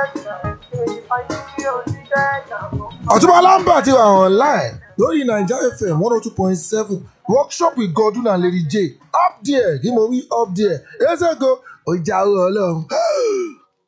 Ọ̀túnba Lamba ti wà online lórí Naija FM 102.7 workshop with Godwin and Lady J up there kí mo wí up there ezego ọjà ọlọ́run